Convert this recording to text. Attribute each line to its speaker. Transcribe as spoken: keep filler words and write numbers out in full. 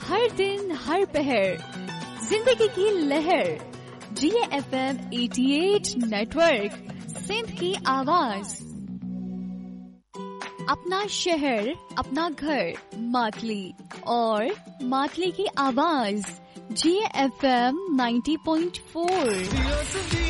Speaker 1: हर दिन हर पहर जिंदगी की लहर। जी एफ एम अठासी नेटवर्क, सिंध की आवाज। अपना शहर, अपना घर, मातली और मातली की आवाज। जी एफ एम नब्बे पॉइंट चार।